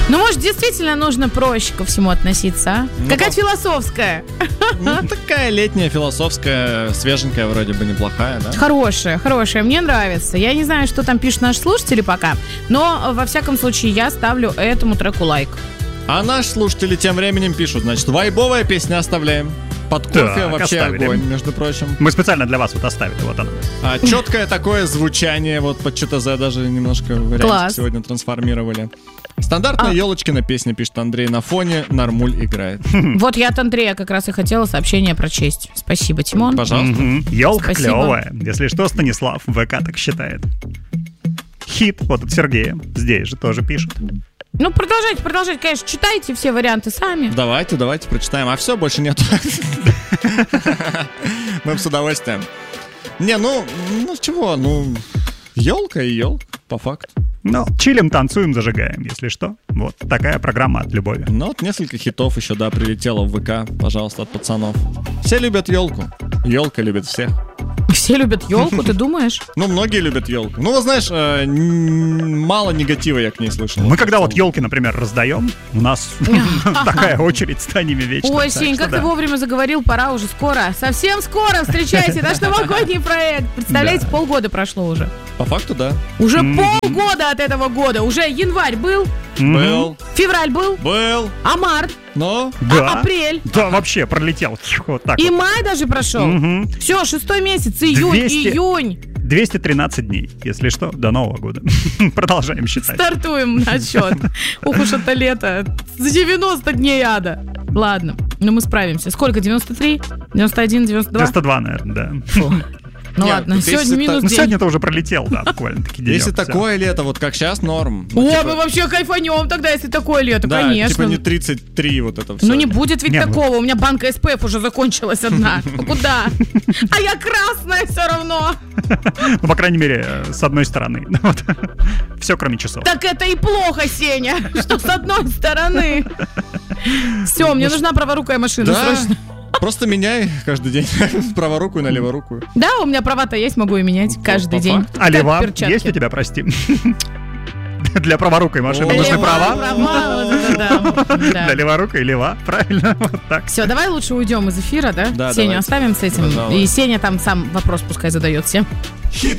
Ну, может, действительно нужно проще ко всему относиться, а? Какая-то философская. Ну, такая летняя, философская, свеженькая, вроде бы неплохая, да? Хорошая, мне нравится. Я не знаю, что там пишут наши слушатели пока, но, во всяком случае, я ставлю этому треку лайк. А наши слушатели тем временем пишут, значит, вайбовая песня оставляем. Под кофе Так, вообще оставили. огонь, между прочим. Мы специально для вас вот оставили, вот оно. Четкое такое звучание, вот под ЧТЗ даже немножко вариантик Класс. сегодня трансформировали. Стандартная Елочкина песня, пишет Андрей, на фоне нормуль играет. Вот я от Андрея как раз и хотела сообщение прочесть. Спасибо, Тимон. Пожалуйста. Елка Спасибо. клевая. Если что, Станислав ВК так считает. Хит вот от Сергея. Здесь же тоже пишет. Ну, продолжайте, конечно, читайте все варианты сами. Давайте прочитаем. А все, больше нет. Мы с удовольствием. Не, ну чего, елка и елка, по факту. Ну, чилим, танцуем, зажигаем, если что. Вот такая программа от Любови. Ну, вот несколько хитов еще, да, прилетело в ВК, пожалуйста, от пацанов. Все любят елку. Елка любит всех. Все любят елку, ты думаешь? Ну, многие любят елку. Ну, вот знаешь, мало негатива я к ней слышал. Мы когда вот елки, например, раздаем, у нас такая очередь с ними вечно. Ой, Сень, как ты вовремя заговорил, пора уже скоро. Совсем скоро встречайте наш новогодний проект. Представляете, полгода прошло уже. По факту, да. Уже полгода от этого года. Уже январь был, Был. февраль был, Был. а март, Но. Да. апрель. Да, вообще пролетел. Вот так И вот. май даже прошел. Все, 6 месяц, июнь. 213 дней, если что, до Нового года. Продолжаем считать. Стартуем на отсчет. Ух уж это лето. За 90 дней ада. Ладно, но мы справимся. Сколько? 93? 91, 92? 92, наверное, да. Фу. Ну Нет, ладно, тут сегодня если минус Ну, 10. сегодня-то уже пролетел, да, буквально-таки денек. Если Всё. такое лето, вот как сейчас, норм. О, типа, мы вообще кайфанем тогда, если такое лето, да, конечно. типа не 33 вот это все. Ну не будет ведь Не, ну- такого, у меня банка СПФ уже закончилась одна. Ну куда? А я красная все равно. Ну, по крайней мере, с одной стороны. Все, кроме часов. Так это и плохо, Сеня, что с одной стороны. Все, мне нужна праворукая машина, Да, срочно. просто меняй каждый день с праворукую на леворукую. Да, у меня права-то есть, могу и менять каждый по день. факту. А Как лева перчатки. есть у тебя, прости? Для праворукой машины О. нужны Лева, права. права, вот это да. Для леворукой лева, правильно, вот так. Все, давай лучше уйдем из эфира, да? Да, Сеню давайте. оставим с этим. Пожалуй. И Сеня там сам вопрос пускай задает всем.